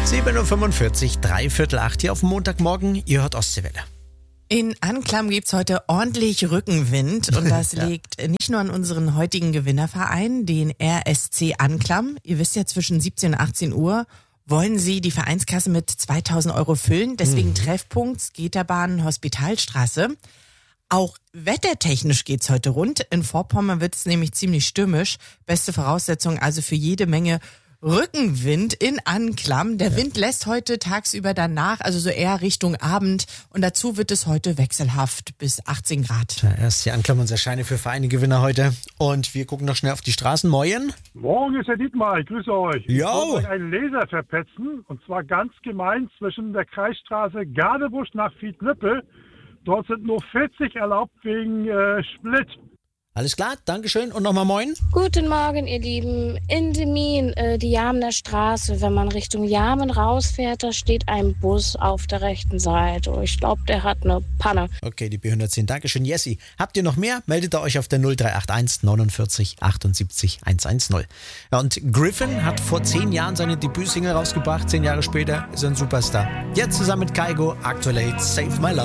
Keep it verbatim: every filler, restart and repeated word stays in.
sieben Uhr fünfundvierzig, drei Viertel acht hier auf dem Montagmorgen. Ihr hört Ostseewelle. In Anklam gibt's heute ordentlich Rückenwind und das ja. liegt nicht nur an unseren heutigen Gewinnerverein, den R S C Anklam. Ihr wisst ja, zwischen siebzehn und achtzehn Uhr wollen sie die Vereinskasse mit zweitausend Euro füllen. Deswegen mhm. Treffpunkt Skaterbahn Hospitalstraße. Auch wettertechnisch geht's heute rund. In Vorpommern wird's nämlich ziemlich stürmisch. Beste Voraussetzung also für jede Menge Rückenwind in Anklam. Der ja. Wind lässt heute tagsüber danach, also so eher Richtung Abend. Und dazu wird es heute wechselhaft bis achtzehn Grad. Ja, erst die Anklam und Scheine für Vereine-Gewinner heute. Und wir gucken noch schnell auf die Straßen. Moin. Morgen ist Herr Dietmar, ich grüße euch. Jo. Ich wollte euch einen Laser verpetzen. Und zwar ganz gemein zwischen der Kreisstraße Gadebusch nach Fiedlippe. Dort sind nur vierzig erlaubt wegen äh, Split. Alles klar, Dankeschön und nochmal moin. Guten Morgen, ihr Lieben. In Demmin, äh, die Jamener Straße, wenn man Richtung Jamen rausfährt, da steht ein Bus auf der rechten Seite. Ich glaube, der hat eine Panne. Okay, die B hundertzehn, Dankeschön, Jessi. Habt ihr noch mehr? Meldet ihr euch auf der null drei acht eins neunundvierzig achtundsiebzig hundertzehn. Ja, und Griffin hat vor zehn Jahren seine Debütsingle rausgebracht. Zehn Jahre später ist er ein Superstar. Jetzt zusammen mit Kaigo, aktuell Save My Love.